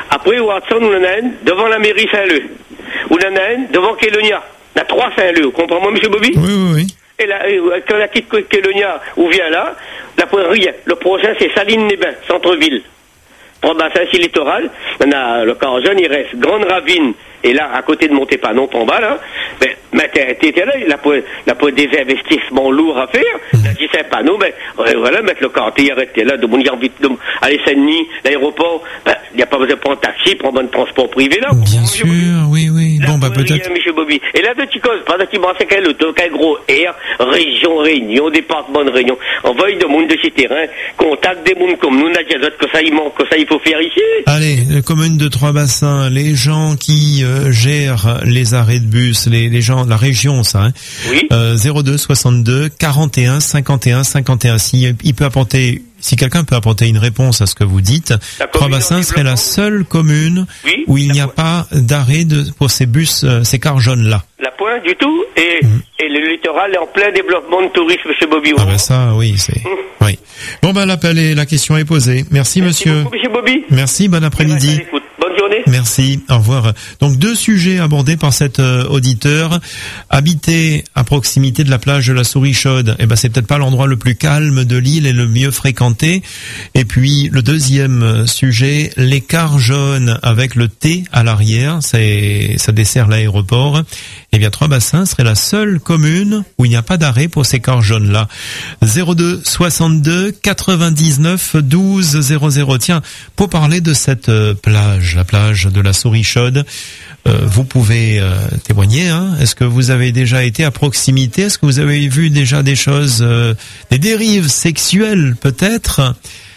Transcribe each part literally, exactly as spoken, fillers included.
Après, Watson, on en a un devant la mairie Saint-Leu. On en a un devant Kélonia. On a trois Saint-Leu, vous comprenez, monsieur Bobby? Oui, oui, oui. Et là, quand la quitte Kélonia, on vient là, la rien. Le prochain, c'est Saline-les-Bains, centre-ville. Pour le bassin si littoral, on a le camp jeune, il reste Grande Ravine, et là, à côté de Montépanon, en bas, là, ben, mais t'étais là, il a pas, il a pas des investissements lourds à faire, il a dit c'est pas nous, ben, voilà, mettre le quartier, il arrêtait là, de mon envie de aller Saint-Denis, l'aéroport, ben, il n'y a pas besoin de prendre un taxi, prendre un transport privé, là. Bien sûr, oui, oui, là, bon, bah, peut-être. Rien, monsieur Bobby. Et là, petit cause, pendant qu'il pensait qu'elle le quel gros air, région, réunion, département de réunion, envoie de monde de chez terrain, contact des mondes comme nous, Nadia, que ça, il manque, que ça, il faut faire ici. Allez, la commune de Trois-Bassins, les gens qui euh, gèrent les arrêts de bus, les, les gens, la région, ça, hein. Oui. Euh, zéro deux soixante-deux quarante et un cinquante et un cinquante et un. Si il peut apporter, si quelqu'un peut apporter une réponse à ce que vous dites, Trois-Bassins serait la seule commune oui, où il n'y a pointe. pas d'arrêt de pour ces bus, euh, ces cars jaunes là. La Pointe du tout, et, mmh. et le littoral est en plein développement de tourisme, monsieur Bobby. Ah ben ça, oui, c'est, mmh. oui. Bon ben l'appel et la question est posée. Merci, Merci monsieur. Beaucoup, monsieur Bobby. Merci, bon après-midi. Bonne journée. Merci, au revoir. Donc deux sujets abordés par cet euh, auditeur. Habiter à proximité de la plage de la Souris Chaude, eh ben c'est peut-être pas l'endroit le plus calme de l'île et le mieux fréquenté. Et puis le deuxième sujet, les cars jaunes avec le T à l'arrière, c'est ça dessert l'aéroport. Eh bien Trois-Bassins serait la seule commune où il n'y a pas d'arrêt pour ces cars jaunes là. zéro deux soixante-deux quatre-vingt-dix-neuf douze zéro zéro. Tiens, pour parler de cette euh, plage, la plage de la Souris Chaude, euh, vous pouvez euh, témoigner. Hein. Est-ce que vous avez déjà été à proximité? Est-ce que vous avez vu déjà des choses, euh, des dérives sexuelles peut-être?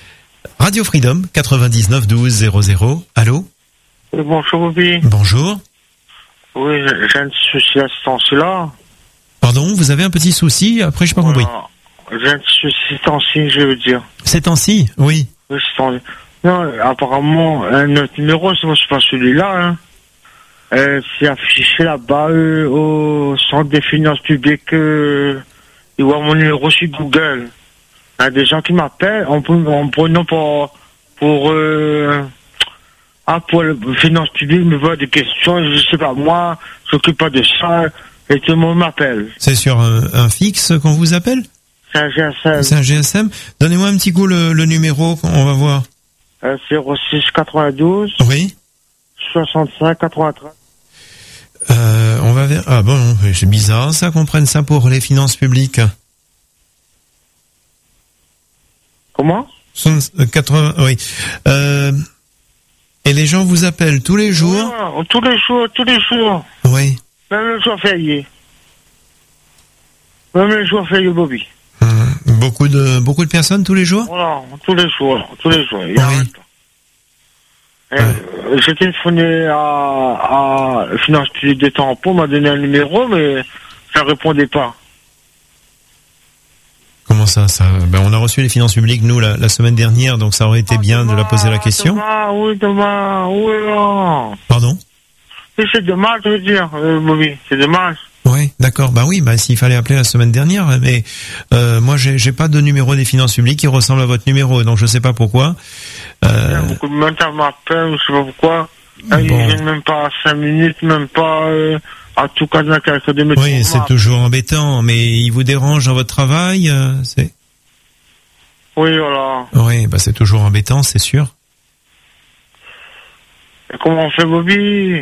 Radio Freedom quatre-vingt-dix-neuf douze zéro zéro. Allô? Bonjour Bobby. Bonjour. Oui, j'ai un petit souci à ce temps-ci-là. Pardon, vous avez un petit souci? Après, j'ai pas voilà. compris. J'ai un petit souci ces temps-ci, je veux dire. Ces temps-ci? Oui. Oui, ces temps-ci. Non, apparemment, un autre numéro, c'est pas celui-là, hein. Euh, c'est affiché là-bas, euh, au centre des finances publiques, euh, ils voient mon numéro sur Google. Il y a des gens qui m'appellent en, en prenant pour, pour, euh, ah, pour les finances publiques, me voient des questions, je sais pas, moi, je m'occupe pas de ça, et tout le monde m'appelle. C'est sur un, un fixe qu'on vous appelle? C'est un G S M. C'est un G S M? Donnez-moi un petit coup le, le numéro, on va voir. Euh, zéro six quatre-vingt-douze. Oui. soixante-cinq quatre-vingt-treize. Euh, on va vers, ah bon, c'est bizarre, ça, qu'on prenne ça pour les finances publiques. Comment? quatre-vingts, oui. Euh, et les gens vous appellent tous les jours? Oui, tous les jours, tous les jours. Oui. Même le jour férié. Même le jour férié, Bobby. Hum, beaucoup de, beaucoup de personnes tous les jours? Voilà, tous les jours, tous les jours. Il y a oui. Euh, ouais. J'ai téléphoné à, à Finance Publique de Tampon, on m'a donné un numéro, mais ça répondait pas. Comment ça, ça ben, on a reçu les finances publiques, nous, la, la semaine dernière, donc ça aurait été ah, bien demain, de leur poser la question. Demain, oui, demain, oui, non. Pardon? Oui, c'est dommage, je veux dire, euh, Bobby, c'est dommage. Oui, d'accord. Bah oui, bah s'il fallait appeler la semaine dernière, mais euh, moi j'ai, j'ai pas de numéro des finances publiques qui ressemble à votre numéro, donc je sais pas pourquoi. Euh... Il y a beaucoup de monde qui m'appelle, je sais pas pourquoi. Bon. Ils viennent même pas à cinq minutes, même pas euh, à tout cas dans quelques de mes Oui, c'est toujours embêtant, mais il vous dérange dans votre travail, euh, c'est. Oui, voilà. Oui, bah c'est toujours embêtant, c'est sûr. Et comment on fait, Bobby?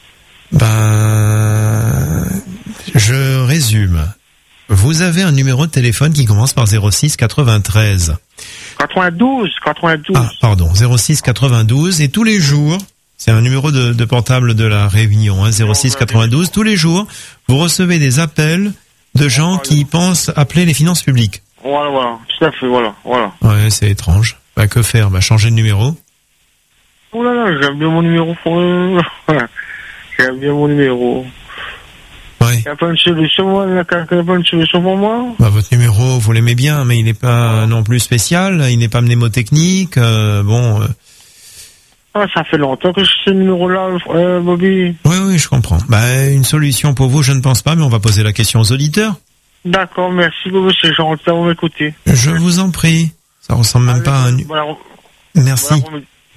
Ben, je résume. Vous avez un numéro de téléphone qui commence par zéro six quatre-vingt-treize. quatre-vingt-douze, quatre-vingt-douze. Ah, pardon, zéro six quatre-vingt-douze. Et tous les jours, c'est un numéro de, de portable de la Réunion, hein, zéro six quatre-vingt-douze. Tous les jours, vous recevez des appels de gens voilà. qui pensent appeler les finances publiques. Voilà, voilà, tout à fait, voilà, voilà. Ouais, c'est étrange. Bah, que faire? Bah, changer de numéro. Oh là là, j'aime bien mon numéro pour eux. J'aime bien mon numéro. Oui. Il n'y a pas une solution, il n'y a pas une solution pour moi? Bah, votre numéro, vous l'aimez bien, mais il n'est pas non plus spécial, il n'est pas mnémotechnique, euh, bon... Euh... Ah, ça fait longtemps que je sais ce numéro-là, euh, Bobby. Oui, oui, je comprends. Bah, une solution pour vous, je ne pense pas, mais on va poser la question aux auditeurs. D'accord, merci, Bobby, c'est gentil, on va m'écouter. Je vous en prie. Ça ressemble même Allez, pas à un... Voilà, merci. Voilà,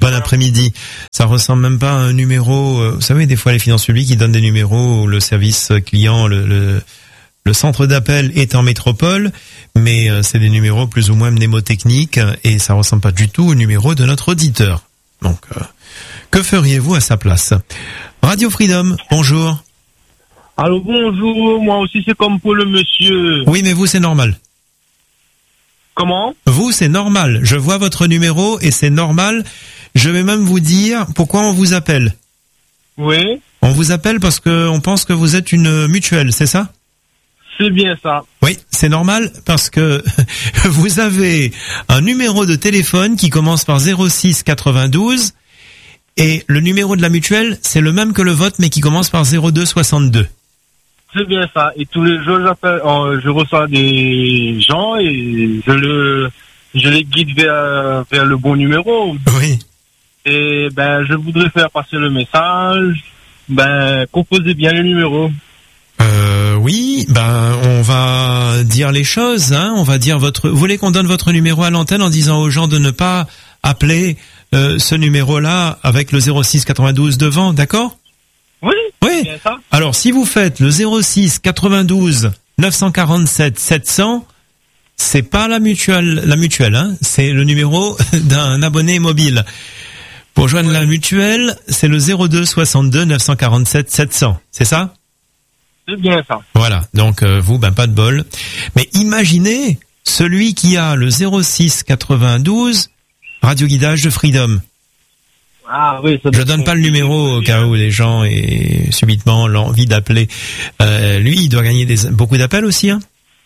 Bon après-midi. Ça ressemble même pas à un numéro. Euh, vous savez, des fois les finances publiques ils donnent des numéros où le service client, le, le, le centre d'appel est en métropole, mais euh, c'est des numéros plus ou moins mnémotechniques et ça ressemble pas du tout au numéro de notre auditeur. Donc, euh, que feriez-vous à sa place? Radio Freedom, bonjour. Allô, bonjour. Moi aussi c'est comme pour le monsieur. Oui, mais vous c'est normal. Comment? Vous c'est normal. Je vois votre numéro et c'est normal. Je vais même vous dire pourquoi on vous appelle. Oui. On vous appelle parce que on pense que vous êtes une mutuelle, c'est ça? C'est bien ça. Oui, c'est normal parce que vous avez un numéro de téléphone qui commence par zéro six quatre-vingt-douze et le numéro de la mutuelle, c'est le même que le vôtre mais qui commence par zéro deux soixante-deux. C'est bien ça. Et tous les jours, j'appelle, euh, je reçois des gens et je le, je les guide vers, vers le bon numéro. Oui. Et ben, je voudrais faire passer le message. Ben, composez bien le numéro. Euh, oui, ben, on va dire les choses, hein. On va dire votre, vous voulez qu'on donne votre numéro à l'antenne en disant aux gens de ne pas appeler, euh, ce numéro-là avec le zéro six quatre-vingt-douze devant, d'accord? Oui. Oui. Bien ça. Alors, si vous faites le zéro six quatre-vingt-douze neuf cent quarante-sept sept cents, c'est pas la mutuelle, la mutuelle, hein. C'est le numéro d'un abonné mobile. Pour joindre ouais. la mutuelle, c'est le zéro deux soixante-deux neuf cent quarante-sept sept cents. C'est ça? C'est bien ça. Voilà. Donc, euh, vous, ben, pas de bol. Mais imaginez celui qui a le zéro six quatre-vingt-douze radio guidage de Freedom. Ah oui, ça je donne pas le numéro au cas où les gens aient subitement l'envie d'appeler. Euh, lui, il doit gagner des, beaucoup d'appels aussi, hein.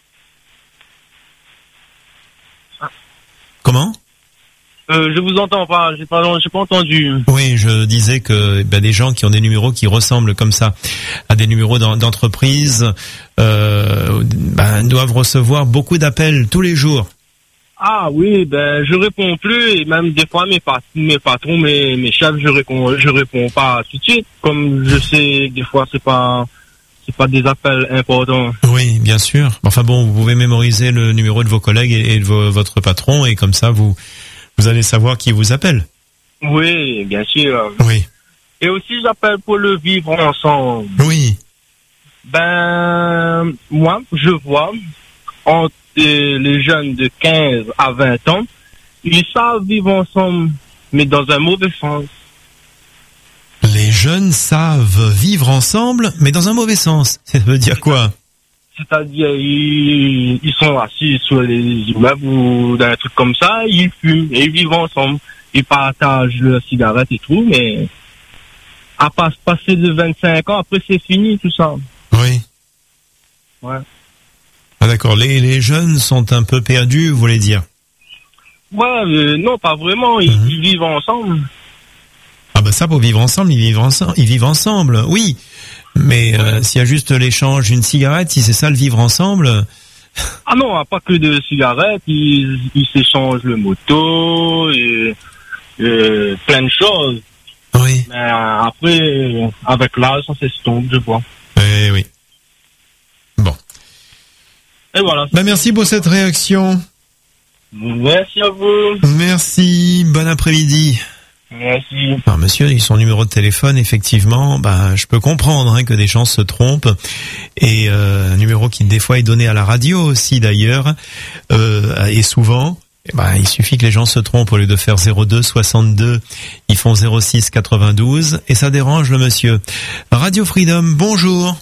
Ah. Comment? Euh, je vous entends pas, j'ai pas, j'ai pas entendu. Oui, je disais que ben, des gens qui ont des numéros qui ressemblent comme ça à des numéros d'entreprise euh, ben, doivent recevoir beaucoup d'appels tous les jours. Ah oui, ben je réponds plus et même des fois mes, pat- mes patrons, mes, mes chefs, je réponds, je réponds pas tout de suite. Comme je sais, des fois c'est pas, c'est pas des appels importants. Oui, bien sûr. Enfin bon, vous pouvez mémoriser le numéro de vos collègues et, et de vo- votre patron et comme ça vous, vous allez savoir qui vous appelle. Oui, bien sûr. Oui. Et aussi j'appelle pour le vivre ensemble. Oui. Ben moi, je vois entre les jeunes de quinze à vingt ans, ils savent vivre ensemble, mais dans un mauvais sens. Les jeunes savent vivre ensemble, mais dans un mauvais sens. Ça veut dire quoi? C'est-à-dire, ils, ils sont assis sur les immeubles ou dans un truc comme ça, ils fument et ils vivent ensemble. Ils partagent leurs cigarettes et tout, mais à pas passer de vingt-cinq ans, après c'est fini tout ça. Oui. Ouais. Ah d'accord, les, les jeunes sont un peu perdus, vous voulez dire? Ouais, euh, non, pas vraiment, ils, mmh. ils vivent ensemble. Ah bah ça, pour vivre ensemble, ils vivent ensemble, ils vivent ensemble, oui. Mais euh, s'il y a juste l'échange d'une cigarette, si c'est ça le vivre ensemble... Ah non, pas que de cigarettes, ils, ils s'échangent le moto, et, et plein de choses. Oui. Mais après, avec l'âge, ça s'estompe, je vois. Eh oui. Bon. Et voilà. Bah merci pour cette réaction. Merci à vous. Merci, bon après-midi. Merci. Alors monsieur, il son numéro de téléphone, effectivement, bah je peux comprendre hein, que des gens se trompent et euh, un numéro qui des fois est donné à la radio aussi d'ailleurs euh, et souvent, bah il suffit que les gens se trompent au lieu de faire zéro deux soixante-deux, ils font zéro six quatre-vingt-douze et ça dérange le monsieur. Radio Freedom, bonjour.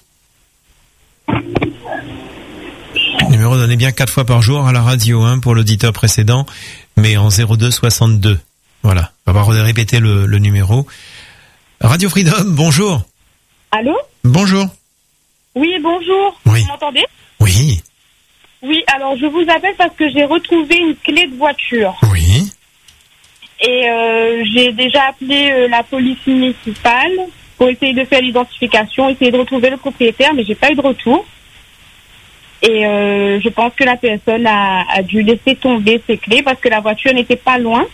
Numéro donné bien quatre fois par jour à la radio hein, pour l'auditeur précédent, mais en zéro deux soixante-deux. Voilà, on va répéter le, le numéro. Radio Freedom, bonjour. Allô? Bonjour. Oui, bonjour. Oui. Vous m'entendez? Oui. Oui, alors je vous appelle parce que j'ai retrouvé une clé de voiture. Oui. Et euh, j'ai déjà appelé euh, la police municipale pour essayer de faire l'identification, essayer de retrouver le propriétaire, mais j'ai pas eu de retour. Et euh, je pense que la personne a, a dû laisser tomber ses clés parce que la voiture n'était pas loin.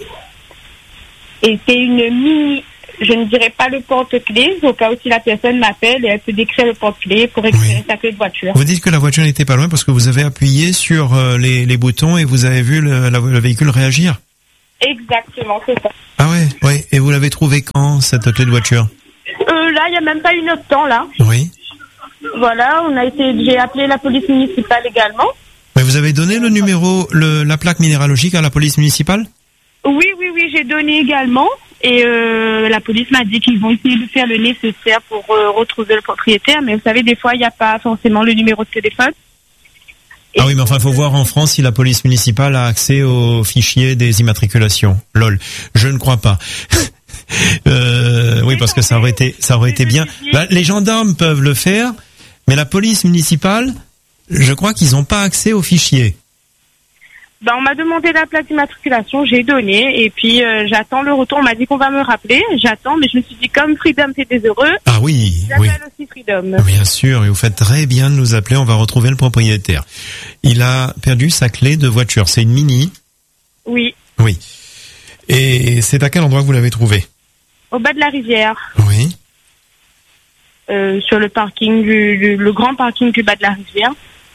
Et c'est une mini, je ne dirais pas le porte-clés, au cas où si la personne m'appelle et elle peut décrire le porte-clés pour récupérer oui. sa clé de voiture. Vous dites que la voiture n'était pas loin parce que vous avez appuyé sur euh, les, les boutons et vous avez vu le, la, le véhicule réagir? Exactement, c'est ça. Ah ouais, ouais. Et vous l'avez trouvé quand, cette clé de voiture? Euh, là, il n'y a même pas une heure de temps, là. Oui. Voilà, on a été, j'ai appelé la police municipale également. Mais vous avez donné le numéro, le, la plaque minéralogique à la police municipale? Oui, oui, oui, j'ai donné également. Et euh, la police m'a dit qu'ils vont essayer de faire le nécessaire pour euh, retrouver le propriétaire. Mais vous savez, des fois, il n'y a pas forcément le numéro de téléphone. Et ah oui, mais enfin, il faut voir en France si la police municipale a accès au fichier des immatriculations. Lol, je ne crois pas. euh, oui, parce que ça aurait été, ça aurait été bien. Bah, les gendarmes peuvent le faire, mais la police municipale, je crois qu'ils n'ont pas accès au fichier. Ben, on m'a demandé la plaque d'immatriculation, j'ai donné, et puis euh, j'attends le retour. On m'a dit qu'on va me rappeler, j'attends, mais je me suis dit, comme Freedom fait des heureux, ah oui, j'appelle oui. aussi Freedom. Bien sûr, et vous faites très bien de nous appeler, on va retrouver le propriétaire. Il a perdu sa clé de voiture, c'est une Mini? Oui. Oui. Et c'est à quel endroit que vous l'avez trouvé? Au bas de la rivière. Oui. Euh, sur le parking du, du, le grand parking du bas de la rivière.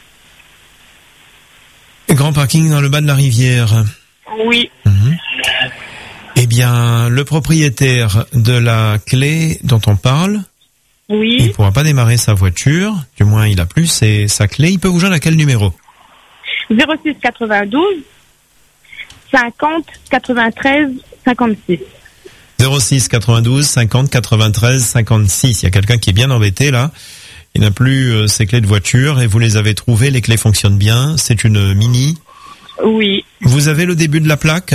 Grand parking dans le bas de la rivière. Oui. Mmh. Eh bien, le propriétaire de la clé dont on parle, oui. il ne pourra pas démarrer sa voiture, du moins il a plus c'est sa clé. Il peut vous joindre à quel numéro? zéro six quatre-vingt-douze cinquante quatre-vingt-treize cinquante-six. zéro six quatre-vingt-douze cinquante quatre-vingt-treize cinquante-six. Il y a quelqu'un qui est bien embêté là. Il n'a plus euh, ses clés de voiture et vous les avez trouvées. Les clés fonctionnent bien. C'est une Mini. Oui. Vous avez le début de la plaque?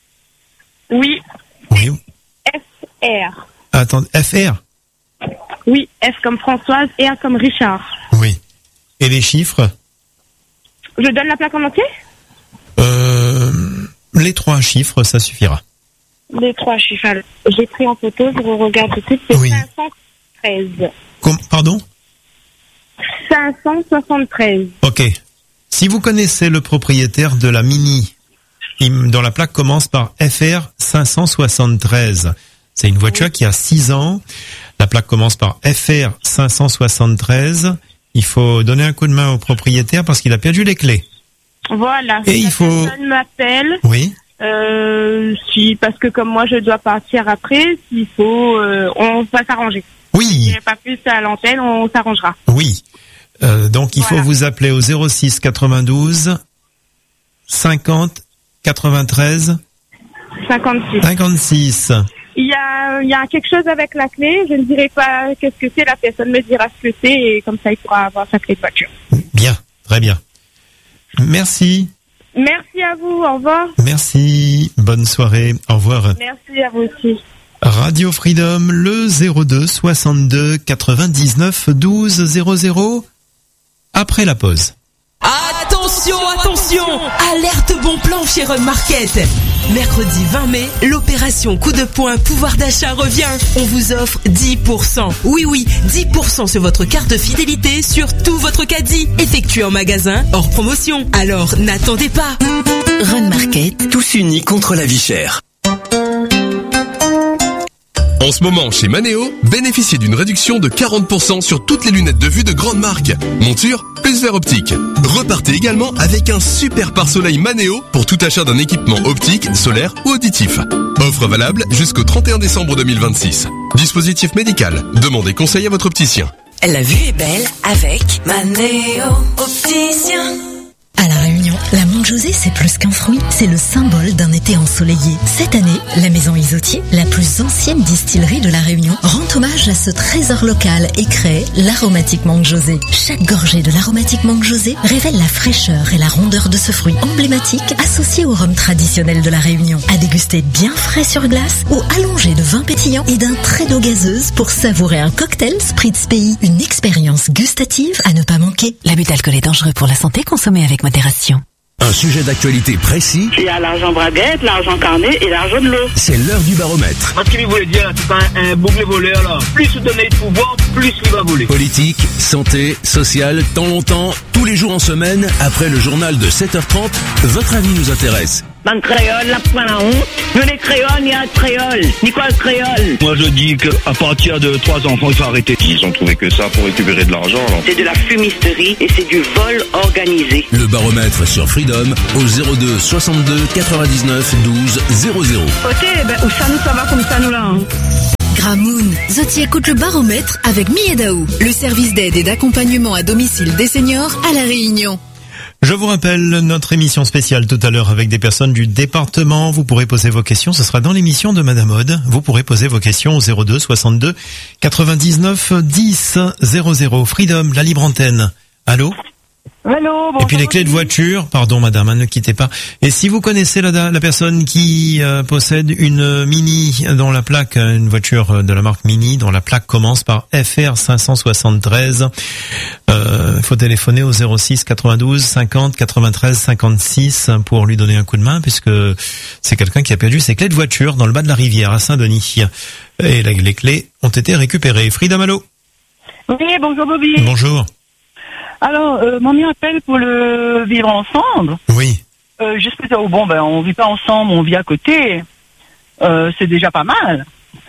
Oui. Oui. F R. Attendez, F R? Oui, F comme Françoise et R comme Richard. Oui. Et les chiffres? Je donne la plaque en entier? Euh, les trois chiffres, ça suffira. Les trois chiffres. Alors, j'ai pris en photo, je regarde tout de suite. C'est oui. cinq cent treize. Com- pardon? cinq cent soixante-treize. Ok. Si vous connaissez le propriétaire de la Mini, dont la plaque commence par F R cinq cent soixante-treize, c'est une voiture oui. qui a six ans. La plaque commence par F R cinq cent soixante-treize. Il faut donner un coup de main au propriétaire parce qu'il a perdu les clés. Voilà. Et il faut. Personne m'appelle. Oui. Euh, si, parce que comme moi je dois partir après, s'il faut, euh, on va s'arranger. Oui. Si pas plus à l'antenne, on s'arrangera. Oui. Euh, donc il voilà. faut vous appeler au zéro six quatre-vingt-douze cinquante quatre-vingt-treize cinquante-six. cinquante-six. Il y a, il y a quelque chose avec la clé. Je ne dirai pas qu'est-ce que c'est. La personne me dira ce que c'est et comme ça il pourra avoir sa clé de voiture. Bien, très bien. Merci. Merci à vous. Au revoir. Merci. Bonne soirée. Au revoir. Merci à vous aussi. Radio Freedom, le zéro deux soixante-deux quatre-vingt-dix-neuf douze zéro zéro. Après la pause. Attention, attention! Alerte bon plan chez Run Market. Mercredi vingt mai, l'opération coup de poing pouvoir d'achat revient. On vous offre dix pour cent. Oui, oui, dix pour cent sur votre carte fidélité sur tout votre caddie. Effectué en magasin, hors promotion. Alors, n'attendez pas. Run Market. Tous unis contre la vie chère. En ce moment, chez Manéo, bénéficiez d'une réduction de quarante pour cent sur toutes les lunettes de vue de grande marque. Monture, plus verre optique. Repartez également avec un super pare-soleil Manéo pour tout achat d'un équipement optique, solaire ou auditif. Offre valable jusqu'au trente et un décembre deux mille vingt-six. Dispositif médical. Demandez conseil à votre opticien. La vue est belle avec Manéo Opticien. À La Réunion, la Monte José, c'est plus qu'un fruit, c'est le symbole d'un été ensoleillé. Cette année, la maison Isotier, la plus ancienne distillerie de La Réunion, rend hommage à ce trésor local et crée l'aromatique Monte José. Chaque gorgée de l'aromatique Monte José révèle la fraîcheur et la rondeur de ce fruit emblématique associé au rhum traditionnel de La Réunion. À déguster bien frais sur glace ou allongé de vin pétillant et d'un trait d'eau gazeuse pour savourer un cocktail Spritz Pays. Une expérience gustative à ne pas manquer. L'abus d'alcool est dangereux pour la santé, consommé avec modération. Un sujet d'actualité précis. Il y a l'argent braguette, l'argent carnet et l'argent de l'eau. C'est l'heure du baromètre. Parce qu'il voulait dire, c'est pas un, un boucle voleur là. Plus vous donnez de pouvoir, plus il va voler. Politique, santé, social, temps longtemps, tous les jours en semaine, après le journal de sept heures trente, votre avis nous intéresse. Dans le créole, la point la honte. Nous, les créoles, il y a un créole. Ni quoi le créole? Moi, je dis qu'à partir de trois enfants, il faut arrêter. Ils ont trouvé que ça pour récupérer de l'argent. Alors. C'est de la fumisterie et c'est du vol organisé. Le baromètre sur Freedom au zéro deux soixante-deux quatre-vingt-dix-neuf douze zéro zéro. Ok, ben, où ça nous, ça va comme ça, nous, là, hein? Gramoun, Zoti écoute le baromètre avec Miedaou, le service d'aide et d'accompagnement à domicile des seniors à La Réunion. Je vous rappelle notre émission spéciale tout à l'heure avec des personnes du département. Vous pourrez poser vos questions. Ce sera dans l'émission de Madame Aude. Vous pourrez poser vos questions au zéro deux soixante-deux quatre-vingt-dix-neuf dix zéro zéro. Freedom, la libre antenne. Allô? Allô, et puis les clés de voiture, pardon madame, hein, ne quittez pas. Et si vous connaissez la, la personne qui euh, possède une Mini dont la plaque, une voiture de la marque Mini dont la plaque commence par F R cinq cent soixante-treize, il euh, faut téléphoner au zéro six quatre-vingt-douze cinquante quatre-vingt-treize cinquante-six pour lui donner un coup de main, puisque c'est quelqu'un qui a perdu ses clés de voiture dans le bas de la rivière à Saint-Denis. Et les, les clés ont été récupérées. Freedom, allô? Oui, bonjour Bobby. Bonjour. Alors, euh, mon ami appelle pour le vivre ensemble. Oui. Euh, juste pour dire, oh, bon, ben, on vit pas ensemble, on vit à côté. Euh, c'est déjà pas mal.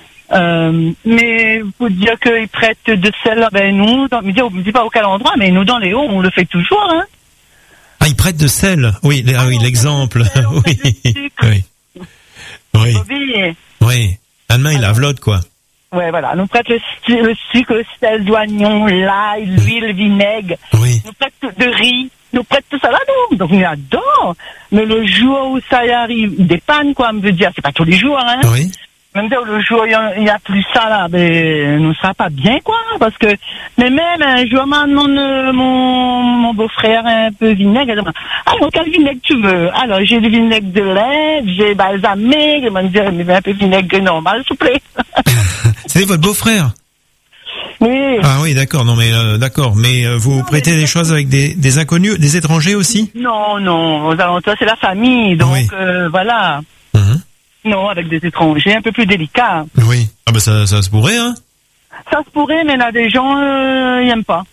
Euh, mais pour dire qu'ils prêtent de sel, ben, nous, dans, me dire, me dit pas auquel endroit, mais nous, dans les hauts, on le fait toujours, hein. Ah, ils prêtent de sel. Oui, ah, oui, l'exemple. Oui. Oui. Oui. Bobby. Oui. Allemagne, il a v'l'autre, quoi. Ouais, voilà. Nous prête le, le sucre, le sel, l'oignon, l'ail, l'huile, le vinaigre. Oui. Nous prête de riz. Nous prête tout ça là, nous. Donc, on adore. Mais le jour où ça y arrive, il dépanne, quoi, me veut dire. C'est pas tous les jours, hein. Oui. Même dire, le jour où il n'y a, a plus ça, là, ben, nous sera pas bien, quoi. Parce que, mais même, un jour, maintenant, mon, mon beau-frère, un peu vinaigre, il dit, alors, quel vinaigre tu veux? Alors, j'ai du vinaigre de lait, j'ai balsamique, il m'a dit, mais un peu vinaigre normal, s'il vous plaît. C'est votre beau-frère? Oui. Ah oui, d'accord. Non, mais euh, d'accord. Mais euh, vous non, prêtez mais... des choses avec des, des inconnus, des étrangers aussi? Non, non. Aux alentours, c'est la famille, donc oui. euh, voilà. Mmh. Non, avec des étrangers, un peu plus délicats. Oui. Ah ben ça, ça se pourrait, hein? Ça se pourrait, mais là, des gens, euh, ils aiment pas.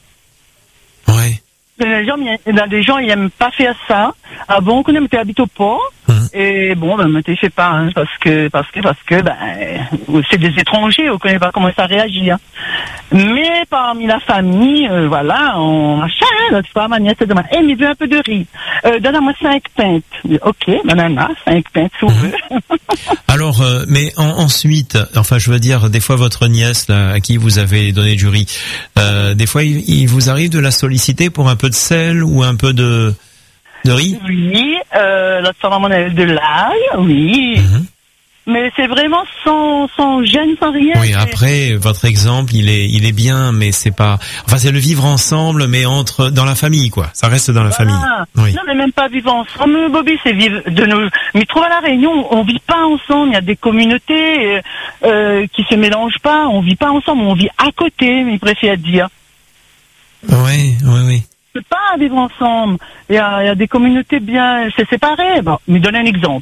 Oui. Les gens, là, des gens, ils aiment pas faire ça. Ah bon, on était habité au port. Mmh. Et bon, ben, mais tu fais pas, hein, parce que, parce que, parce que, ben, c'est des étrangers, on connaît pas comment ça réagit, hein. Mais parmi la famille, euh, voilà, on machin, l'autre fois, ma nièce demande, eh, mais veux un peu de riz. Euh, donne-moi cinq pintes. Ok, banana, cinq pintes, si vous voulez. Alors, euh, mais en, ensuite, enfin, je veux dire, des fois, votre nièce, là, à qui vous avez donné du riz, euh, des fois, il, il vous arrive de la solliciter pour un peu de sel ou un peu de, de riz? Oui, euh, l'autre fois, on a de l'ail, oui. Mm-hmm. Mais c'est vraiment sans, sans gêne, sans rien. Oui, après, votre exemple, il est, il est bien, mais c'est pas, enfin, c'est le vivre ensemble, mais entre, dans la famille, quoi. Ça reste dans la voilà. famille. Oui. Non, mais même pas vivre ensemble, Bobby, c'est vivre de nos, mais trouve à la Réunion, on vit pas ensemble. Il y a des communautés, euh, qui se mélangent pas. On vit pas ensemble, on vit à côté, mais il préfère dire. Oui, oui, oui. C'est pas vivre ensemble. Il y a, il y a des communautés bien, c'est séparé. Bon, me donner un exemple.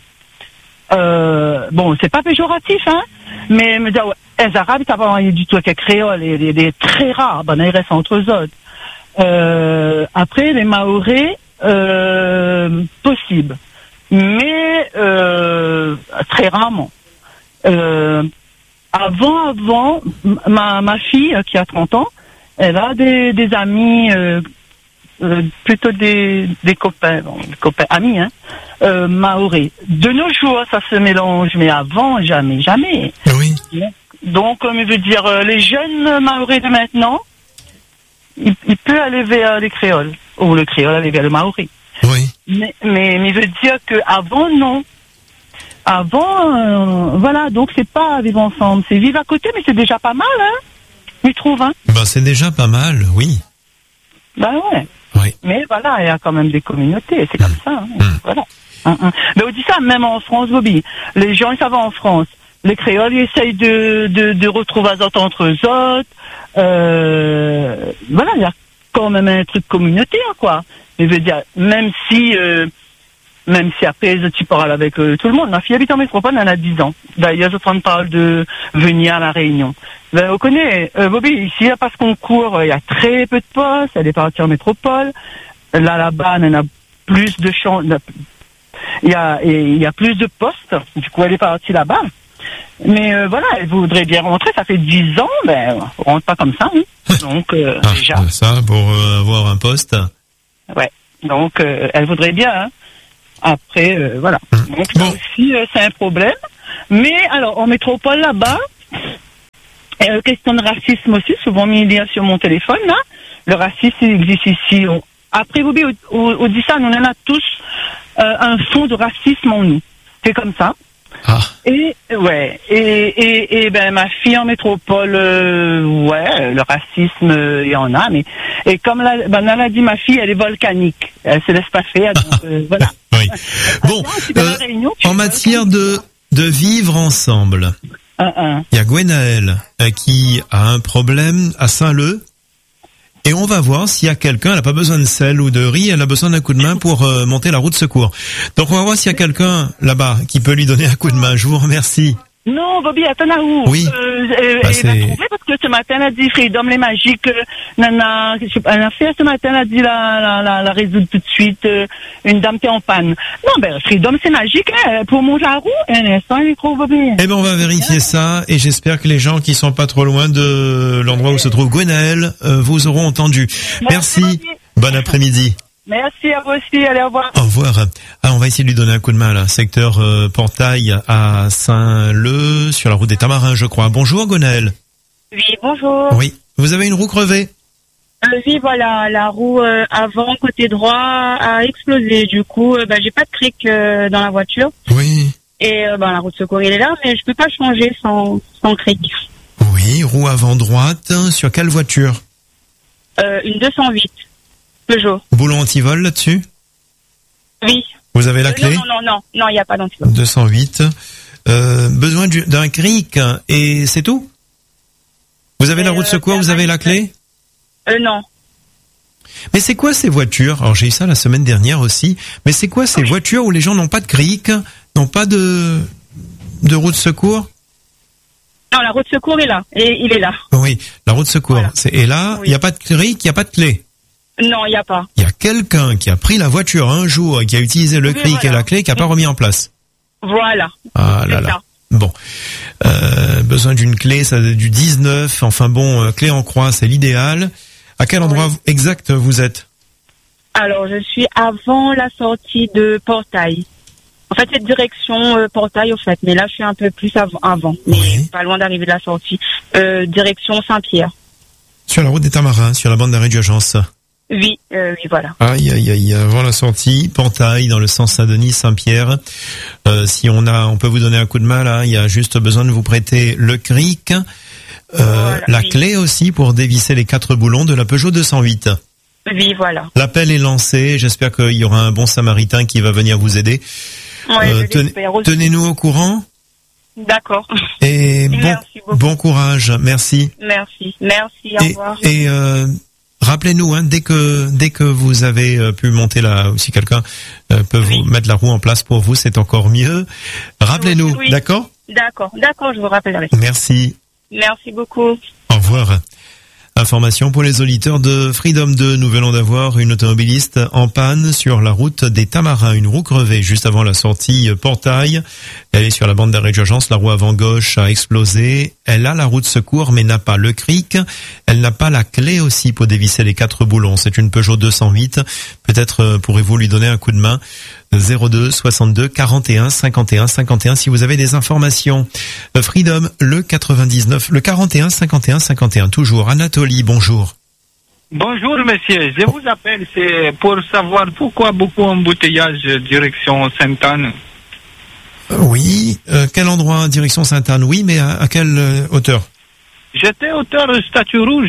Euh, bon, c'est pas péjoratif, hein, mais me dire, ouais, les Arabes, t'as pas envoyé du tout avec les créoles, les, les, les très rares, ben, ils restent entre eux autres. Euh, après, les Maoris, euh, possible. Mais, euh, très rarement. Euh, avant, avant, ma, ma fille, qui a trente ans, elle a des, des amis, euh, Euh, plutôt des, des copains, bon, des copains amis, hein, euh, maoris. De nos jours, ça se mélange, mais avant, jamais, jamais. Oui. Donc, comme il veut dire, euh, les jeunes maoris de maintenant, il, il peut aller vers les créoles, ou le créole aller vers le maori. Oui. Mais, mais, mais il veut dire que avant, non. Avant, euh, voilà, donc c'est pas vivre ensemble, c'est vivre à côté, mais c'est déjà pas mal, hein. Tu trouves, hein? Ben, c'est déjà pas mal, oui. Ben ouais. Oui. Mais voilà, il y a quand même des communautés, c'est comme mmh. ça. Hein. Mmh. Voilà. Mmh. Mais on dit ça même en France, Bobby. Les gens, ils savent en France. Les créoles, ils essayent de, de, de retrouver un autre entre eux autres. Euh, voilà, il y a quand même un truc communautaire, quoi. Je veux dire, même si, euh, même si après, tu parles avec euh, tout le monde. Ma fille habite en métropole, elle a dix ans. D'ailleurs, je prends parle de venir à La Réunion. Ben, on connaît, euh, Bobby, ici, parce qu'on court, il y a très peu de postes, elle est partie en métropole. Là, là-bas, on a plus de chances, il y a, et il y a plus de postes. Du coup, elle est partie là-bas. Mais euh, voilà, elle voudrait bien rentrer. Ça fait dix ans, ben, on rentre pas comme ça. Hein. Donc euh, ah, déjà. Ça pour euh, avoir un poste. Ouais. Donc euh, elle voudrait bien. Hein. Après, euh, voilà. Mmh. Donc bon. Ça aussi, euh, c'est un problème. Mais alors, en métropole là-bas, euh, question de racisme aussi. Souvent mis bien sur mon téléphone là. Le racisme il existe ici. On... Après, vous au, au, au dit ça, nous en a tous euh, un fond de racisme en nous. C'est comme ça. Ah. Et ouais, et, et, et ben ma fille en métropole, euh, ouais, le racisme, il euh, y en a, mais et comme la, ben, elle a dit, ma fille, elle est volcanique, elle se laisse pas faire, donc euh, voilà. Oui. Bon, euh, réunion, en matière de de vivre ensemble, il uh -uh. y a Gwenaëlle euh, qui a un problème à Saint-Leu. Et on va voir s'il y a quelqu'un, elle n'a pas besoin de sel ou de riz, elle a besoin d'un coup de main pour euh, monter la roue de secours. Donc on va voir s'il y a quelqu'un là-bas qui peut lui donner un coup de main. Je vous remercie. Non, Bobby, attends à où Oui. Euh, elle bah, elle a trouvé parce que ce matin, elle a dit Freedom, les magiques, euh, nana, elle a fait ce matin, elle a dit la, la, la, la résoudre tout de suite, euh, une dame qui est en panne. Non, ben, Freedom, c'est magique, hein, pour monter la roue, un instant, il est trop, Bobby. Eh ben, on va vérifier ça, et j'espère que les gens qui sont pas trop loin de l'endroit où se trouve Gwenaëlle, euh, vous auront entendu. Merci. Merci. Bon après-midi. Merci à vous aussi, allez, au revoir. Au revoir. Ah, on va essayer de lui donner un coup de main, là. Secteur euh, Portail à Saint-Leu, sur la route des Tamarins, je crois. Bonjour, Gwenaëlle. Oui, bonjour. Oui. Vous avez une roue crevée? euh, Oui, voilà, la roue euh, avant, côté droit, a explosé. Du coup, euh, bah, j'ai pas de cric euh, dans la voiture. Oui. Et euh, bah, la roue de secours, elle est là, mais je peux pas changer sans, sans cric. Oui, roue avant droite. Sur quelle voiture? euh, Une deux cent huit. Peugeot. Boulon antivol là-dessus? Oui. Vous avez la euh, clé? Non, non, non, non, il n'y a pas d'antivol. deux cent huit. Euh, besoin du, d'un cric et c'est tout? Vous avez et la roue de secours, euh, vous avez la clé? Euh, non. Mais c'est quoi ces voitures? Alors j'ai eu ça la semaine dernière aussi. Mais c'est quoi ces oui. voitures où les gens n'ont pas de cric, n'ont pas de, de roue de secours? Non, la roue de secours est là. Et il est là. Oui, la roue de secours. Voilà. C'est, et là, il oui. n'y a pas de cric, il n'y a pas de clé. Non, il n'y a pas. Il y a quelqu'un qui a pris la voiture un jour et qui a utilisé le oui, cric voilà. et la clé qui n'a pas remis en place. Voilà. Ah là là. Bon. Euh, besoin d'une clé, ça du dix-neuf. Enfin bon, euh, clé en croix, c'est l'idéal. À quel endroit oui. exact vous êtes? Alors, je suis avant la sortie de Portail. En fait, c'est direction euh, Portail, au fait. Mais là, je suis un peu plus avant. avant mais oui. pas loin d'arriver de la sortie. Euh, direction Saint-Pierre. Sur la route des Tamarins, sur la bande d'arrêt d'urgence. Oui, euh, oui, voilà. Aïe, aïe, aïe, avant la sortie, Portail, dans le sens Saint-Denis-Saint-Pierre. Euh, si on a, on peut vous donner un coup de main, là, il y a juste besoin de vous prêter le cric, euh, voilà, la oui. clé aussi pour dévisser les quatre boulons de la Peugeot deux cent huit. Oui, voilà. L'appel est lancé, j'espère qu'il y aura un bon samaritain qui va venir vous aider. Ouais, euh, ten, tenez-nous au courant. D'accord. Et bon, bon courage, merci. Merci, merci, au et, revoir. Et, euh, rappelez-nous, hein, dès que dès que vous avez euh, pu monter là, ou si quelqu'un euh, peut oui. vous mettre la roue en place pour vous, c'est encore mieux. Rappelez-nous, oui. d'accord? D'accord, d'accord, je vous rappellerai. Merci. Merci beaucoup. Au revoir. Information pour les auditeurs de Freedom deux. Nous venons d'avoir une automobiliste en panne sur la route des Tamarins. Une roue crevée juste avant la sortie Portail. Elle est sur la bande d'arrêt d'urgence. La roue avant gauche a explosé. Elle a la roue de secours mais n'a pas le cric. Elle n'a pas la clé aussi pour dévisser les quatre boulons. C'est une Peugeot deux cent huit. Peut-être pourrez-vous lui donner un coup de main. zéro deux soixante-deux quarante et un cinquante et un cinquante et un si vous avez des informations. Freedom, le quatre-vingt-dix-neuf, le quarante et un cinquante et un cinquante et un. Toujours. Anatolie, bonjour. Bonjour monsieur, je vous appelle, c'est pour savoir pourquoi beaucoup embouteillage direction Sainte-Anne. Oui, euh, quel endroit direction Sainte-Anne? Oui, mais à, à quelle euh, hauteur? J'étais hauteur Statue Rouge.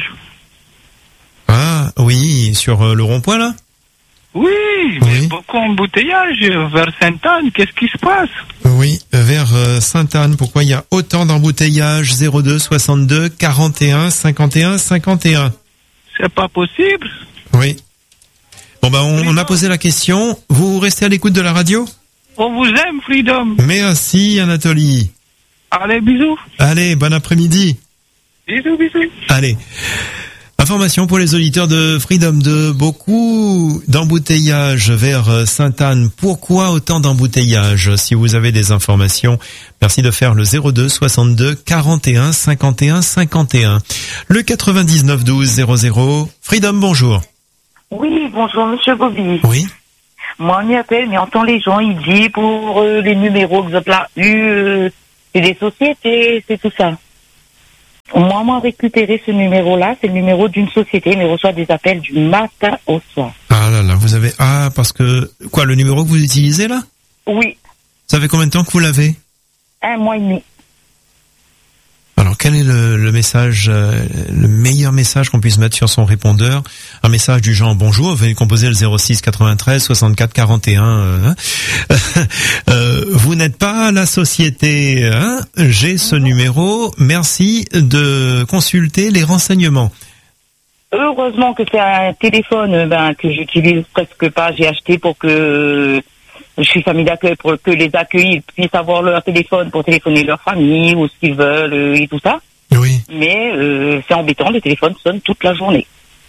Ah, oui, sur euh, le rond-point là? Oui, mais oui. beaucoup d'embouteillages vers Sainte-Anne, qu'est-ce qui se passe? Oui, vers euh, Sainte-Anne, pourquoi il y a autant d'embouteillages? Zéro deux soixante-deux quarante et un cinquante et un cinquante et un. C'est pas possible. Oui. Bon ben on, on a posé la question, vous restez à l'écoute de la radio? On vous aime, Freedom. Merci Anatolie. Allez, bisous. Allez, bon après-midi. Bisous, bisous. Allez. Information pour les auditeurs de Freedom deux. Beaucoup d'embouteillages vers Sainte-Anne. Pourquoi autant d'embouteillages? Si vous avez des informations, merci de faire le zéro deux soixante-deux quarante et un cinquante et un cinquante et un. Le quatre-vingt-dix-neuf douze zéro zéro. Freedom, bonjour. Oui, bonjour Monsieur Bobby. Oui. Moi, on y appelle, mais entend les gens, il dit pour euh, les numéros que vous avez là, eu, euh, c'est des sociétés, c'est tout ça. Moi, moi, récupérer ce numéro-là, c'est le numéro d'une société, mais reçoit des appels du matin au soir. Ah là là, vous avez... Ah, parce que... Quoi, le numéro que vous utilisez là? Oui. Ça fait combien de temps que vous l'avez? Un mois et demi. Alors, quel est le, le message, euh, le meilleur message qu'on puisse mettre sur son répondeur? Un message du genre « Bonjour, veuillez composer le zéro six quatre-vingt-treize soixante-quatre quarante et un. Euh, euh, vous n'êtes pas la société, hein? J'ai ce numéro, merci de consulter les renseignements. » Heureusement que c'est un téléphone ben, que j'utilise presque pas. J'ai acheté pour que... Je suis famille d'accueil pour que les accueillis puissent avoir leur téléphone pour téléphoner leur famille ou ce qu'ils veulent euh, et tout ça. Oui. Mais euh, c'est embêtant, le téléphone sonne toute la journée.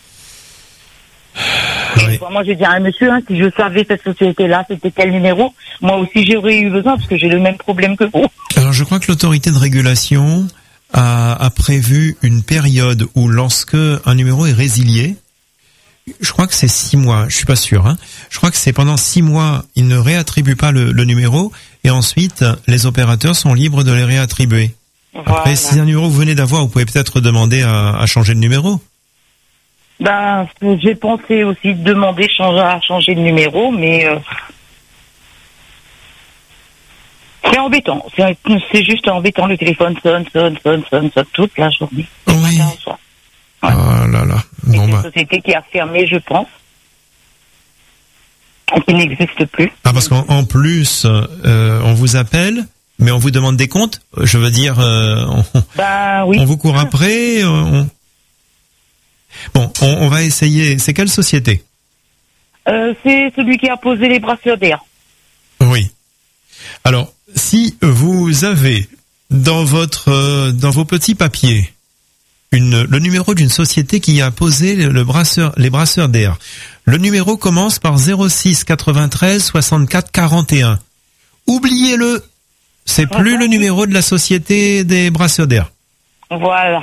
Oui. Moi, j'ai dit à un monsieur, hein, si je savais cette société-là, c'était quel numéro, moi aussi j'aurais eu besoin parce que j'ai le même problème que vous. Alors, je crois que l'autorité de régulation a, a prévu une période où lorsque un numéro est résilié, je crois que c'est six mois, je suis pas sûr. Hein. Je crois que c'est pendant six mois, ils ne réattribuent pas le, le numéro et ensuite les opérateurs sont libres de les réattribuer. Voilà. Après, si un numéro que vous venez d'avoir, vous pouvez peut-être demander à, à changer de numéro. Ben, j'ai pensé aussi demander changer, à changer de numéro, mais euh, c'est embêtant. C'est, c'est juste embêtant. Le téléphone sonne, sonne, sonne, sonne, sonne toute la journée. Oui. Ouais. Oh là là. Bon, c'est bah. une société qui a fermé, je pense, et qui n'existe plus. Ah, parce qu'en en plus, euh, on vous appelle, mais on vous demande des comptes. Je veux dire, euh, on, bah, oui. on vous court après. On... Bon, on, on va essayer. C'est quelle société? euh, C'est celui qui a posé les brasseurs d'air. Oui. Alors, si vous avez dans votre, euh, dans vos petits papiers, Une, le numéro d'une société qui a posé le, le brasseur, les brasseurs d'air. Le numéro commence par zéro six quatre-vingt-treize soixante-quatre quarante et un. Oubliez-le. C'est plus le numéro de la société des brasseurs d'air. Voilà.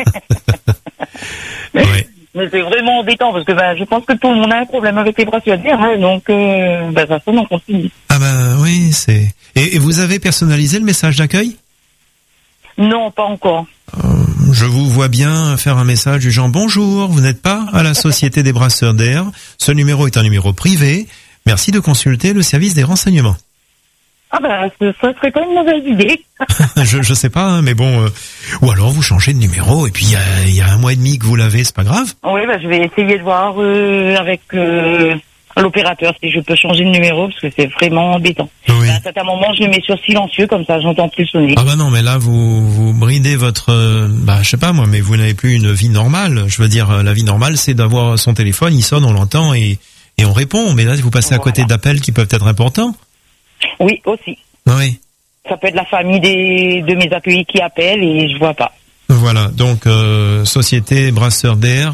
Ouais. Mais c'est vraiment embêtant parce que ben, je pense que tout le monde a un problème avec les brasseurs d'air, hein, donc euh, ben, ça sonne, on continue. Ah ben oui, c'est... Et, et vous avez personnalisé le message d'accueil? Non, pas encore. Euh, je vous vois bien faire un message du genre « Bonjour, vous n'êtes pas à la Société des Brasseurs d'air. Ce numéro est un numéro privé. Merci de consulter le service des renseignements. » Ah ben, ce, ça serait pas une mauvaise idée. je, je sais pas, hein, mais bon... Euh, ou alors vous changez de numéro et puis il y a, y a un mois et demi que vous l'avez, c'est pas grave. Oui, ben, je vais essayer de voir euh, avec... Euh... l'opérateur si je peux changer de numéro parce que c'est vraiment embêtant. Oui. À un certain moment, je le mets sur silencieux comme ça, j'entends plus sonner. Ah bah non, mais là vous vous bridez votre euh, bah je sais pas moi, mais vous n'avez plus une vie normale. Je veux dire, la vie normale, c'est d'avoir son téléphone, il sonne, on l'entend et et on répond. Mais là, vous passez à voilà. côté d'appels qui peuvent être importants. Oui, aussi. Oui. Ça peut être la famille des de mes accueillis qui appellent et je vois pas. Voilà. Donc euh, société brasseur d'air.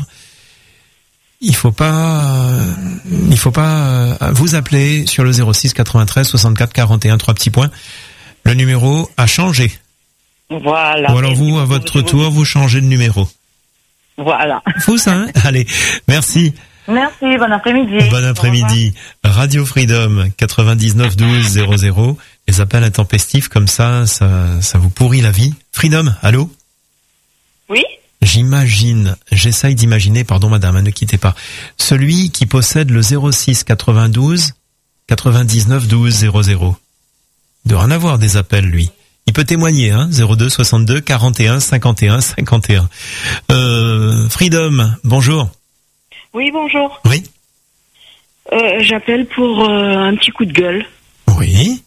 Il faut pas, euh, il faut pas euh, vous appeler sur le zéro six quatre-vingt-treize soixante-quatre quarante et un, trois petits points. Le numéro a changé. Voilà. Ou alors vous, à votre tour, vous changez de numéro. Voilà. Fou ça, hein? Allez, merci. Merci, bon après-midi. Bon après-midi. Radio Freedom, quatre-vingt-dix-neuf douze zéro zéro. Les appels intempestifs comme ça, ça, ça vous pourrit la vie. Freedom, allô? Oui? J'imagine, j'essaye d'imaginer, pardon madame, ne quittez pas, celui qui possède le zéro six quatre-vingt-douze quatre-vingt-dix-neuf douze zéro zéro. Il doit en avoir des appels, lui. Il peut témoigner, hein, zéro deux soixante-deux quarante et un cinquante et un cinquante et un. Euh, Freedom, bonjour. Oui, bonjour. Oui. Euh, j'appelle pour euh, un petit coup de gueule. Oui.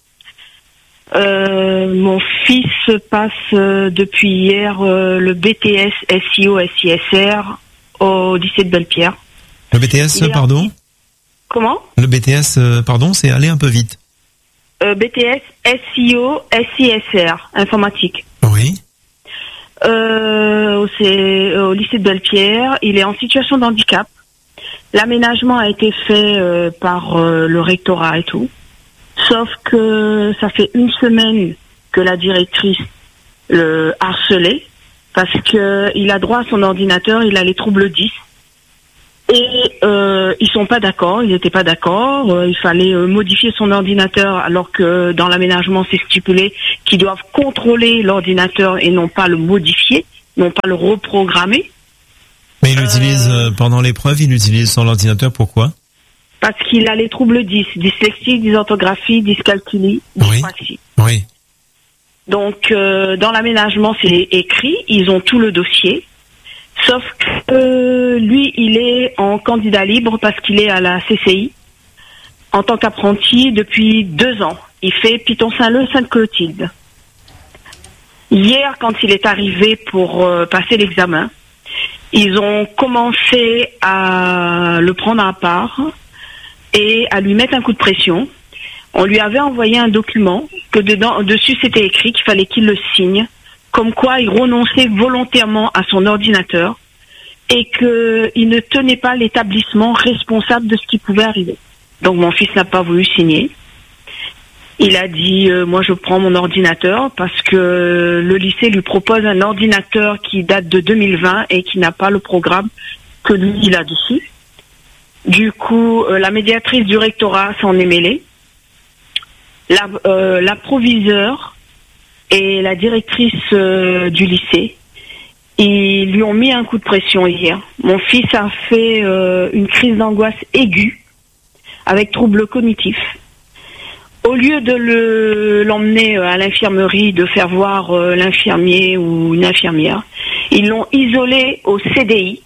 Euh, mon fils passe euh, depuis hier euh, le B T S S I O S I S R au lycée de Belle-Pierre. Le B T S, Il pardon a... Comment? Le B T S, euh, pardon, c'est aller un peu vite. Euh, B T S S I O S I S R, informatique. Oui. Euh, au, C- au lycée de Belle-Pierre. Il est en situation de handicap. L'aménagement a été fait euh, par euh, le rectorat et tout. Sauf que ça fait une semaine que la directrice le harcelait parce que il a droit à son ordinateur, il a les troubles dix. Et euh, ils sont pas d'accord, ils n'étaient pas d'accord. Euh, il fallait euh, modifier son ordinateur alors que dans l'aménagement c'est stipulé qu'ils doivent contrôler l'ordinateur et non pas le modifier, non pas le reprogrammer. Mais il utilise, euh, pendant l'épreuve, il utilise son ordinateur, pourquoi? Parce qu'il a les troubles dix, dyslexie, dysorthographie, dyscalculie, dyspraxie. Oui. oui. Donc euh, dans l'aménagement c'est écrit, ils ont tout le dossier. Sauf que euh, lui, il est en candidat libre parce qu'il est à la C C I en tant qu'apprenti depuis deux ans. Il fait Piton-Saint-Leu, Sainte-Clotilde. Hier, quand il est arrivé pour euh, passer l'examen, ils ont commencé à le prendre à part et à lui mettre un coup de pression. On lui avait envoyé un document que dedans, dessus c'était écrit qu'il fallait qu'il le signe, comme quoi il renonçait volontairement à son ordinateur et qu'il ne tenait pas l'établissement responsable de ce qui pouvait arriver. Donc mon fils n'a pas voulu signer. Il a dit euh, moi je prends mon ordinateur parce que le lycée lui propose un ordinateur qui date de deux mille vingt et qui n'a pas le programme que lui il a dessus. Du coup, euh, la médiatrice du rectorat s'en est mêlée. La, euh, la proviseure et la directrice euh, du lycée, ils lui ont mis un coup de pression hier. Mon fils a fait euh, une crise d'angoisse aiguë avec troubles cognitifs. Au lieu de le, l'emmener à l'infirmerie, de faire voir euh, l'infirmier ou une infirmière, ils l'ont isolé au C D I.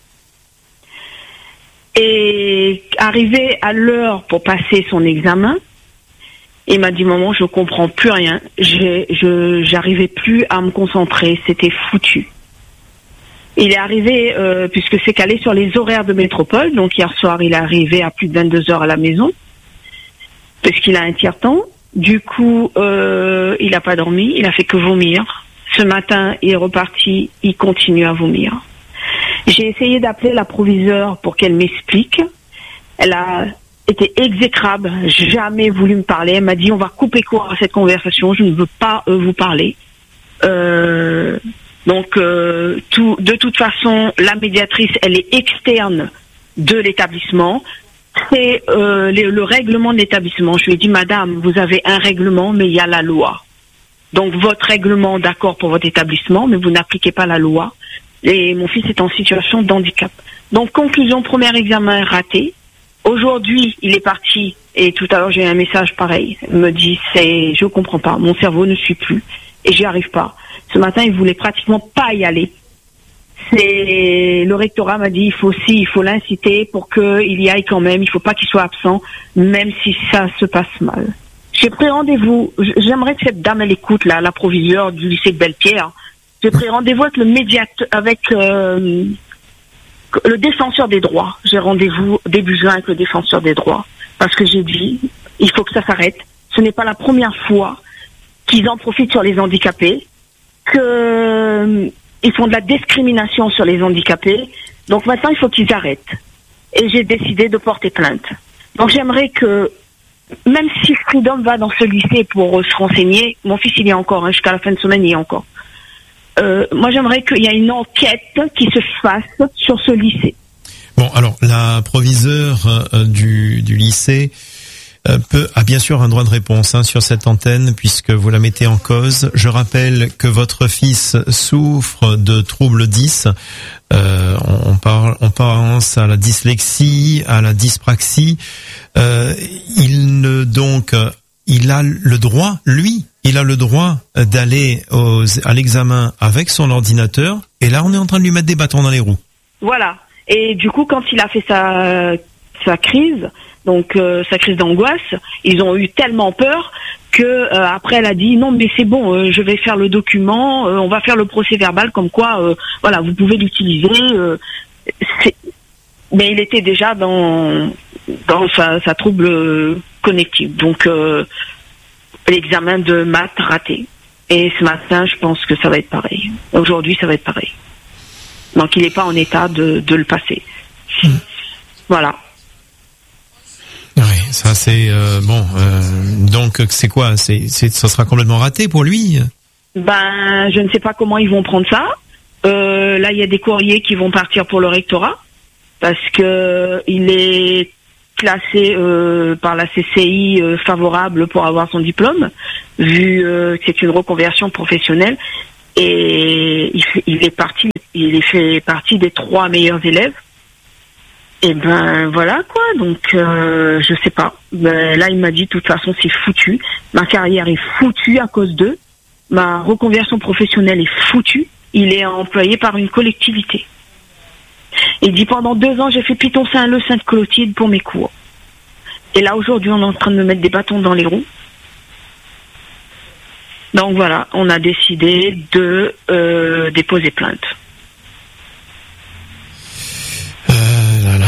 Et arrivé à l'heure pour passer son examen, il m'a dit maman, je comprends plus rien. J'ai, je, j'arrivais plus à me concentrer. C'était foutu. Il est arrivé euh, puisque c'est calé sur les horaires de métropole. Donc hier soir, il est arrivé à plus de vingt-deux heures à la maison parce qu'il a un tiers-temps. Du coup, euh, il n'a pas dormi. Il a fait que vomir. Ce matin, il est reparti. Il continue à vomir. J'ai essayé d'appeler la proviseure pour qu'elle m'explique. Elle a était exécrable, jamais voulu me parler. Elle m'a dit on va couper court à cette conversation, je ne veux pas euh, vous parler. Euh, donc euh, tout, de toute façon, la médiatrice, elle est externe de l'établissement. C'est euh, le, le règlement de l'établissement. Je lui ai dit madame, vous avez un règlement, mais il y a la loi. Donc votre règlement, d'accord pour votre établissement, mais vous n'appliquez pas la loi. Et mon fils est en situation de handicap. Donc conclusion, premier examen raté. Aujourd'hui, il est parti et tout à l'heure j'ai eu un message pareil. Il me dit c'est, je comprends pas, mon cerveau ne suit plus et j'y arrive pas. Ce matin, il voulait pratiquement pas y aller. C'est le rectorat m'a dit il faut aussi, il faut l'inciter pour qu'il y aille quand même. Il faut pas qu'il soit absent, même si ça se passe mal. J'ai pris rendez-vous. J'aimerais que cette dame elle écoute là, la proviseure du lycée de Belle-Pierre. J'ai pris rendez-vous avec le médiateur, avec euh, le défenseur des droits. J'ai rendez-vous début juin avec le défenseur des droits parce que j'ai dit il faut que ça s'arrête. Ce n'est pas la première fois qu'ils en profitent sur les handicapés, que euh, ils font de la discrimination sur les handicapés. Donc maintenant il faut qu'ils arrêtent. Et j'ai décidé de porter plainte. Donc j'aimerais que même si Freedom va dans ce lycée pour euh, se renseigner, mon fils il y a encore, hein, jusqu'à la fin de semaine il y a encore. Euh, moi j'aimerais qu'il y ait une enquête qui se fasse sur ce lycée. Bon, alors la proviseure euh, du, du lycée euh, peut, a bien sûr un droit de réponse hein, sur cette antenne puisque vous la mettez en cause. Je rappelle que votre fils souffre de troubles dix. Euh, on, on parle, on pense à la dyslexie, à la dyspraxie. Euh, il ne donc, il a le droit, lui. Il a le droit d'aller aux, à l'examen avec son ordinateur. Et là, on est en train de lui mettre des bâtons dans les roues. Voilà. Et du coup, quand il a fait sa, sa crise, donc euh, sa crise d'angoisse, ils ont eu tellement peur que euh, après elle a dit non mais c'est bon, euh, je vais faire le document, euh, on va faire le procès verbal comme quoi, euh, voilà, vous pouvez l'utiliser. Euh, c'est... Mais il était déjà dans dans sa, sa trouble connective. Donc euh, l'examen de maths raté. Et ce matin, je pense que ça va être pareil. Aujourd'hui, ça va être pareil. Donc il n'est pas en état de, de le passer. Mmh. Voilà. Oui, ça c'est euh, bon. Euh, donc c'est quoi? C'est, c'est, ça sera complètement raté pour lui. Ben, je ne sais pas comment ils vont prendre ça. Euh, là, il y a des courriers qui vont partir pour le rectorat parce que il est classé euh, par la C C I euh, favorable pour avoir son diplôme, vu euh, que c'est une reconversion professionnelle. Et il, fait, il est parti, il est fait partie des trois meilleurs élèves. Et ben voilà quoi. Donc euh, je sais pas. Ben, là, il m'a dit de toute façon c'est foutu. Ma carrière est foutue à cause d'eux. Ma reconversion professionnelle est foutue. Il est employé par une collectivité. Il dit pendant deux ans j'ai fait Python Saint Le Sainte Clotilde pour mes cours. Et là aujourd'hui on est en train de me mettre des bâtons dans les roues. Donc voilà, on a décidé de euh, déposer plainte. Euh, là, là.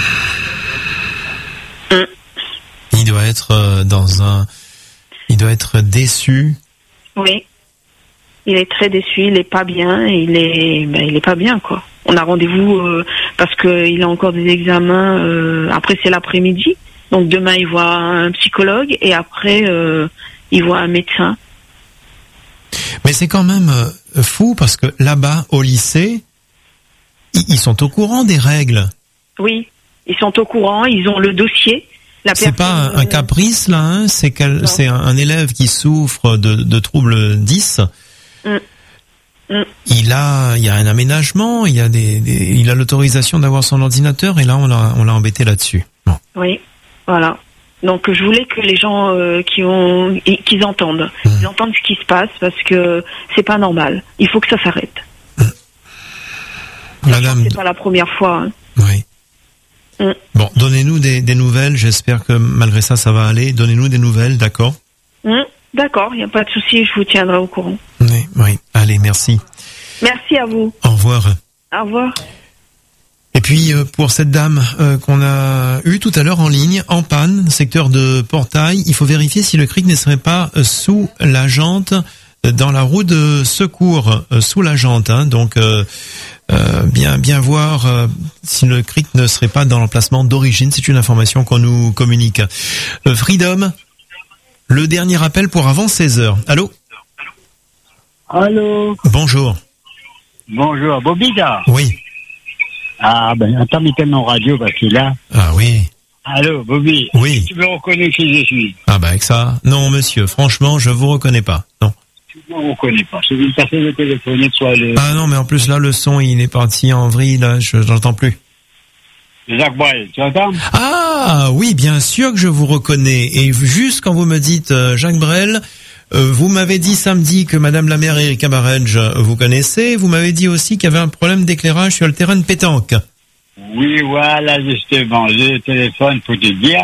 Hum. Il doit être euh, dans un, il doit être déçu. Oui, il est très déçu, il est pas bien, il est, ben, il est pas bien quoi. On a rendez-vous euh, parce que il a encore des examens. Euh, après c'est l'après-midi, donc demain il voit un psychologue et après euh, il voit un médecin. Mais c'est quand même euh, fou parce que là-bas au lycée, ils, ils sont au courant des règles. Oui, ils sont au courant, ils ont le dossier. La c'est pas un, un caprice là, hein, c'est, quel, c'est un, un élève qui souffre de, de troubles dix. Mm. Mm. Il a, il y a un aménagement, il y a des, des, il a l'autorisation d'avoir son ordinateur et là on l'a, on l'a embêté là-dessus. Bon. Oui, voilà. Donc je voulais que les gens euh, qui ont, qu'ils entendent, mmh. ils entendent ce qui se passe parce que c'est pas normal. Il faut que ça s'arrête. Mmh. Madame, c'est pas la première fois. Hein. Oui. Mmh. Bon, donnez-nous des, des nouvelles. J'espère que malgré ça, ça va aller. Donnez-nous des nouvelles, d'accord? Mmh. D'accord, il n'y a pas de souci. Je vous tiendrai au courant. Oui, oui. Allez, merci. Merci à vous. Au revoir. Au revoir. Et puis pour cette dame euh, qu'on a eue tout à l'heure en ligne, en panne, secteur de Portail, il faut vérifier si le cric ne serait pas sous la jante, dans la roue de secours, euh, sous la jante. Hein, donc euh, euh, bien bien voir euh, si le cric ne serait pas dans l'emplacement d'origine. C'est une information qu'on nous communique. Euh, Freedom, le dernier appel pour avant seize heures. Allô? Allô? Bonjour. Bonjour, Bobida. Oui. Ah, ben, attends, mettez mon radio parce qu'il est là. Ah oui. Allô, Bobby. Oui. Tu me reconnais qui je suis? Ah, bah, avec ça. Non, monsieur, franchement, je vous reconnais pas. Non. Tu ne me reconnais pas. Je vais passer le téléphone, soit le... Ah non, mais en plus, là, le son, il est parti en vrille, là, je, j'entends plus. Jacques Brel, tu entends? Ah, oui, bien sûr que je vous reconnais. Et juste quand vous me dites euh, Jacques Brel, Euh, vous m'avez dit samedi que Madame la maire Erika Barège, vous connaissez. Vous m'avez dit aussi qu'il y avait un problème d'éclairage sur le terrain de pétanque. Oui, voilà, justement. J'ai le téléphone pour te dire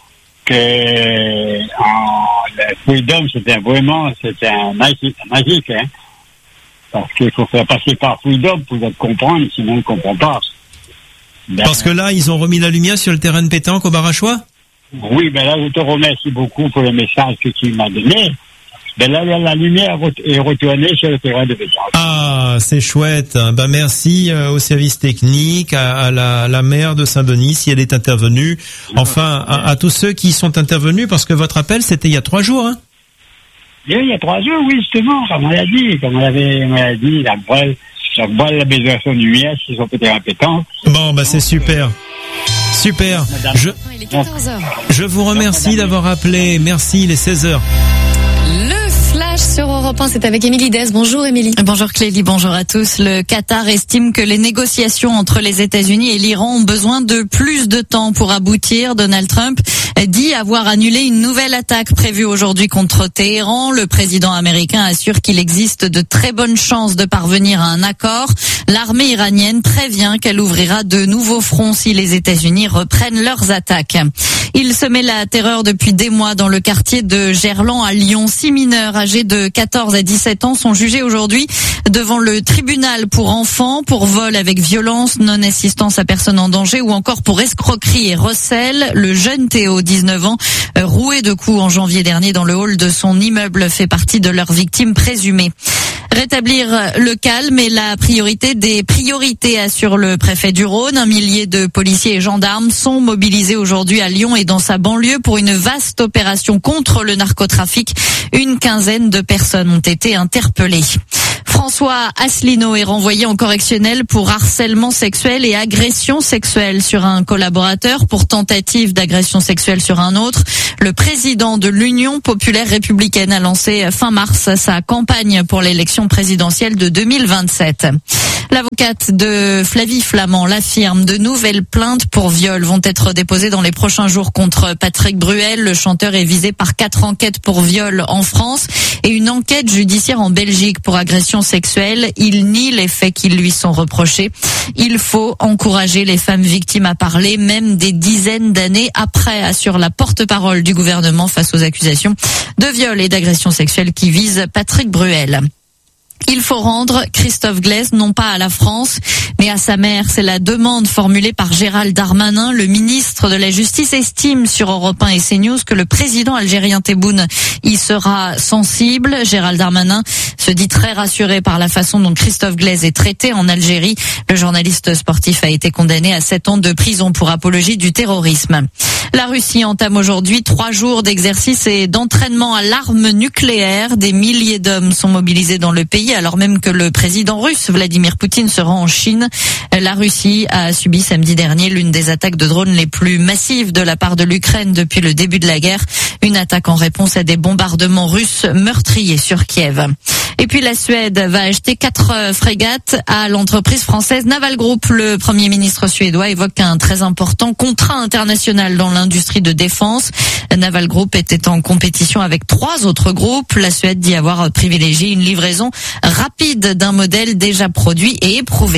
que en, le Freedom, c'était vraiment, c'était un magique, magique, hein. Parce qu'il faut faire passer par Freedom pour comprendre, sinon on ne comprend pas. Ben, parce que là, ils ont remis la lumière sur le terrain de pétanque au Barachois? Oui, ben là, je te remercie beaucoup pour le message que tu m'as donné. Ben là, la lumière est retournée sur le terrain de pétanque. Ah, c'est chouette. Ben merci euh, au service technique, à, à la, la maire de Saint-Denis, si elle est intervenue. Enfin, à, à tous ceux qui sont intervenus, parce que votre appel, c'était il y a trois jours, hein? Oui, il y a trois jours, oui, justement, comme on l'a dit. Comme on l'avait, on l'a dit, la voile, la voile a besoin de son lumière, si son terrain pétanque. Bon, ben c'est super. Super. Je, je vous remercie d'avoir appelé. Merci, il est seize heures. Le flash sur Europe un, c'est avec Émilie Dez. Bonjour Émilie. Bonjour Clélie, bonjour à tous. Le Qatar estime que les négociations entre les États-Unis et l'Iran ont besoin de plus de temps pour aboutir. Donald Trump dit avoir annulé une nouvelle attaque prévue aujourd'hui contre Téhéran. Le président américain assure qu'il existe de très bonnes chances de parvenir à un accord. L'armée iranienne prévient qu'elle ouvrira de nouveaux fronts si les États-Unis reprennent leurs attaques. Il se met la terreur depuis des mois dans le quartier de Gerland à Lyon. Six mineurs âgés de quatorze à dix-sept ans sont jugés aujourd'hui devant le tribunal pour enfants, pour vol avec violence, non-assistance à personne en danger ou encore pour escroquerie et recel. Le jeune Théo, dix-neuf ans, roué de coups en janvier dernier dans le hall de son immeuble, fait partie de leurs victimes présumées. Rétablir le calme est la priorité des priorités, assure le préfet du Rhône. Un millier de policiers et gendarmes sont mobilisés aujourd'hui à Lyon et dans sa banlieue pour une vaste opération contre le narcotrafic. Une quinzaine de personnes ont été interpellées. François Asselineau est renvoyé en correctionnel pour harcèlement sexuel et agression sexuelle sur un collaborateur, pour tentative d'agression sexuelle sur un autre. Le président de l'Union populaire républicaine a lancé fin mars sa campagne pour l'élection présidentielle de deux mille vingt-sept. L'avocate de Flavie Flament l'affirme, de nouvelles plaintes pour viol vont être déposées dans les prochains jours contre Patrick Bruel. Le chanteur est visé par quatre enquêtes pour viol en France et une enquête judiciaire en Belgique pour agression sexuelle. Il nie les faits qui lui sont reprochés. Il faut encourager les femmes victimes à parler, même des dizaines d'années après, assure la porte-parole du gouvernement face aux accusations de viol et d'agression sexuelle qui visent Patrick Bruel. Il faut rendre Christophe Glaise non pas à la France, mais à sa mère. C'est la demande formulée par Gérald Darmanin. Le ministre de la Justice estime sur Europe un et CNews que le président algérien Tebboune y sera sensible. Gérald Darmanin se dit très rassuré par la façon dont Christophe Glaise est traité en Algérie. Le journaliste sportif a été condamné à sept ans de prison pour apologie du terrorisme. La Russie entame aujourd'hui trois jours d'exercice et d'entraînement à l'arme nucléaire. Des milliers d'hommes sont mobilisés dans le pays, alors même que le président russe Vladimir Poutine se rend en Chine. La Russie a subi samedi dernier l'une des attaques de drones les plus massives de la part de l'Ukraine depuis le début de la guerre. Une attaque en réponse à des bombardements russes meurtriers sur Kiev. Et puis la Suède va acheter quatre frégates à l'entreprise française Naval Group. Le Premier ministre suédois évoque un très important contrat international dans l'industrie de défense. Naval Group était en compétition avec trois autres groupes. La Suède dit avoir privilégié une livraison rapide d'un modèle déjà produit et éprouvé.